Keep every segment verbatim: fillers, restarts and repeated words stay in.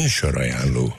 Műsorajánló.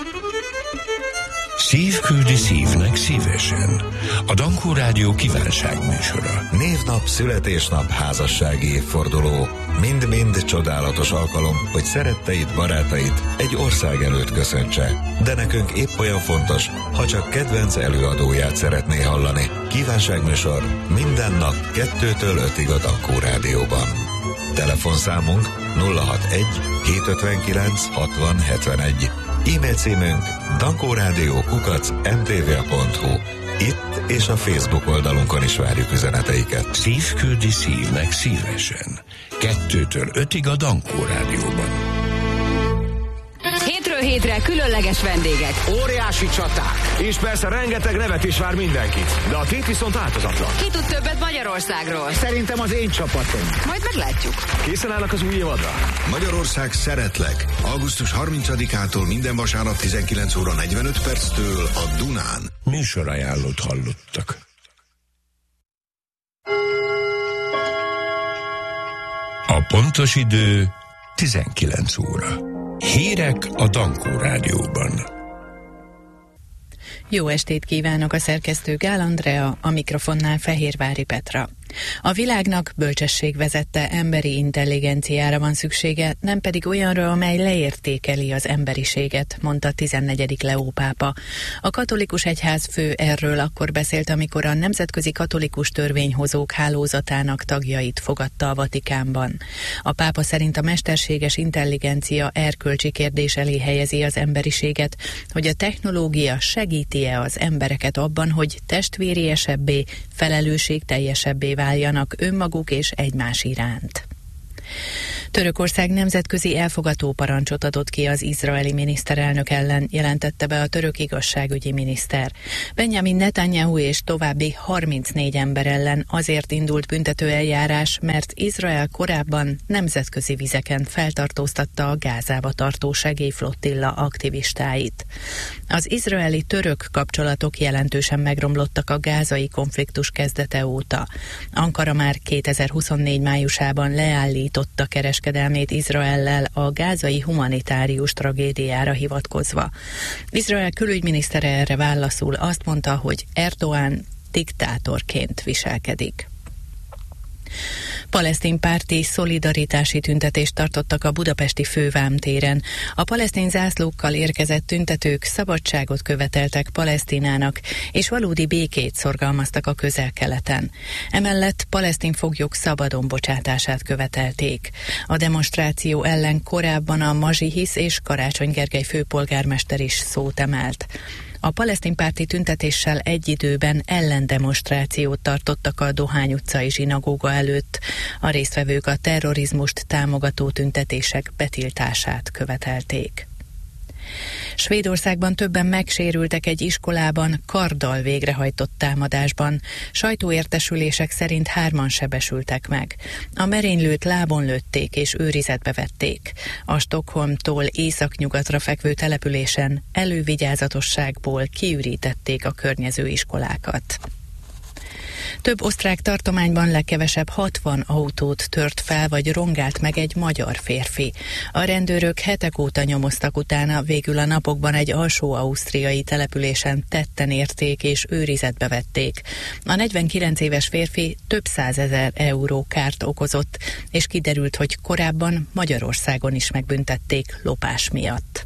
Szív küldi szívnek szívesen. A Dankó Rádió kívánságműsora. Névnap, születésnap, házassági évforduló. Mind-mind csodálatos alkalom, hogy szeretteid, barátait egy ország előtt köszöntse. De nekünk épp olyan fontos, ha csak kedvenc előadóját szeretné hallani. Kívánságműsor minden nap kettőtől ötig a Dankó Rádióban. Telefonszámunk nulla hatvanegy hétszázötvenkilenc hatvan hetvenegy. E-mail címünk dankórádió kukac em té vé pont hu. Itt és a Facebook oldalunkon is várjuk üzeneteiket. Szív küldi szívnek szívesen. Kettőtől ötig a Dankó Rádióban. Hétről hétre különleges vendégek. Óriási csaták. És persze rengeteg nevet is vár mindenkit. De a tét viszont változatlan. Ki tud többet Magyarországról? Szerintem az én csapatom. Majd meglátjuk. Készen állnak az új évadra? Magyarország szeretlek. augusztus harmincadikától minden vasárnap tizenkilenc óra negyvenöt perctől a Dunán. Műsorajánlót hallottak. A pontos idő tizenkilenc óra. Hírek a Dankó Rádióban. Jó estét kívánok, a szerkesztő Gál Andrea, a mikrofonnál Fehérvári Petra. A világnak bölcsesség vezette emberi intelligenciára van szüksége, nem pedig olyanra, amely leértékeli az emberiséget, mondta tizennegyedik Leó pápa. A katolikus egyház fő erről akkor beszélt, amikor a Nemzetközi Katolikus Törvényhozók Hálózatának tagjait fogadta a Vatikánban. A pápa szerint a mesterséges intelligencia erkölcsi kérdés elé helyezi az emberiséget, hogy a technológia segíti-e az embereket abban, hogy testvériesebbé, felelősségteljesebbé váljanak önmaguk és egymás iránt. Törökország nemzetközi elfogató parancsot adott ki az izraeli miniszterelnök ellen, jelentette be a török igazságügyi miniszter. Benjamin Netanyahu és további harmincnégy ember ellen azért indult büntetőeljárás, mert Izrael korábban nemzetközi vizeken feltartóztatta a Gázába tartó segélyflottilla aktivistáit. Az izraeli-török kapcsolatok jelentősen megromlottak a gázai konfliktus kezdete óta. Ankara már kétezer-huszonnégy májusában leállította kereskedelmét Izraellel a gázai humanitárius tragédiára hivatkozva. Izrael külügyminisztere erre válaszul azt mondta, hogy Erdoğan diktátorként viselkedik. Palesztin párti szolidaritási tüntetést tartottak a budapesti fővámtéren. A palesztin zászlókkal érkezett tüntetők szabadságot követeltek Palesztinának, és valódi békét szorgalmaztak a Közel-Keleten. Emellett palesztin foglyok szabadon bocsátását követelték. A demonstráció ellen korábban a Mazsihisz és Karácsony Gergely főpolgármester is szót emelt. A palesztin párti tüntetéssel egy időben ellendemonstrációt tartottak a Dohány utcai zsinagóga előtt. A résztvevők a terrorizmust támogató tüntetések betiltását követelték. Svédországban többen megsérültek egy iskolában karddal végrehajtott támadásban. Sajtóértesülések szerint hárman sebesültek meg. A merénylőt lábon lőtték és őrizetbe vették. A Stockholmtól északnyugatra fekvő településen elővigyázatosságból kiürítették a környező iskolákat. Több osztrák tartományban legkevesebb hatvan autót tört fel vagy rongált meg egy magyar férfi. A rendőrök hetek óta nyomoztak utána, végül a napokban egy alsó-ausztriai településen tetten érték és őrizetbe vették. A negyvenkilenc éves férfi több százezer euró kárt okozott, és kiderült, hogy korábban Magyarországon is megbüntették lopás miatt.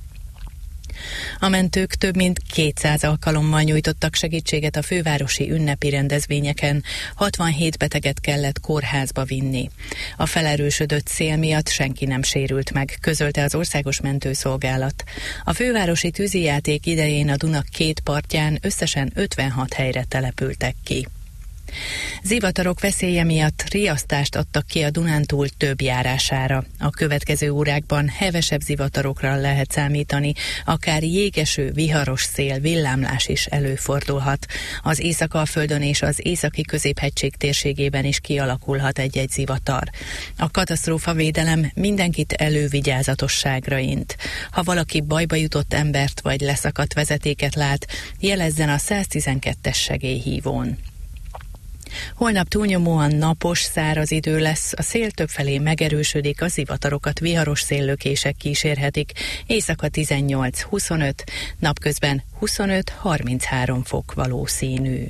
A mentők több mint kétszáz alkalommal nyújtottak segítséget a fővárosi ünnepi rendezvényeken, hatvanhét beteget kellett kórházba vinni. A felerősödött szél miatt senki nem sérült meg, közölte az Országos Mentőszolgálat. A fővárosi tűzijáték idején a Duna két partján összesen ötvenhat helyre települtek ki. Zivatarok veszélye miatt riasztást adtak ki a Dunántúl több járására. A következő órákban hevesebb zivatarokra lehet számítani, akár jégeső, viharos szél, villámlás is előfordulhat. Az Észak-Alföldön és az északi középhegység térségében is kialakulhat egy-egy zivatar. A katasztrófavédelem mindenkit elővigyázatosságra int. Ha valaki bajba jutott embert vagy leszakadt vezetéket lát, jelezzen a száztizenkettes segélyhívón. Holnap túlnyomóan napos, száraz idő lesz, a szél többfelé megerősödik, a zivatarokat viharos széllökések kísérhetik, éjszaka tizennyolc-huszonöt, napközben huszonöt-harminchárom fok valószínű.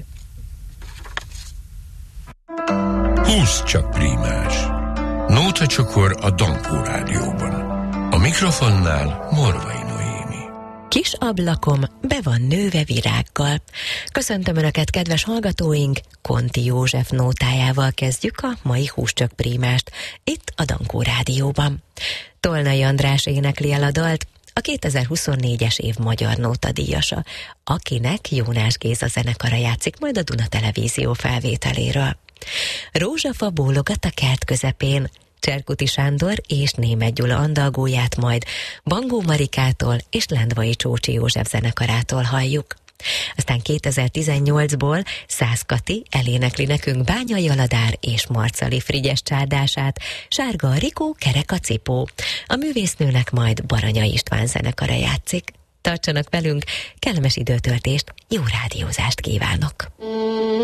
Húsz csak prímás. Nóta csokor a Dankó Rádióban. A mikrofonnál Morvai Noémi. Kis ablakom be van nőve virággal. Köszöntöm Önöket, kedves hallgatóink! Konti József nótájával kezdjük a mai Húscsök prímást, itt a Dankó Rádióban. Tolnai András énekli el a dalt, a kétezer-huszonnégyes év magyar nótadíjasa, akinek Jónás Géza zenekara játszik majd a Duna Televízió felvételéről. Rózsafa bólogat a kert közepén, Cserkuti Sándor és Németh Gyula andalgóját majd Bangó Marikától és Lendvai Csócsi József zenekarától halljuk. Aztán kétezer-tizennyolcból Szász Kati elénekli nekünk Bányai Aladár és Marcali Frigyes csárdását, Sárga a Rikó, kerek a cipó. A művésznőnek majd Baranya István zenekara játszik. Tartsanak velünk, kellemes időtöltést, jó rádiózást kívánok!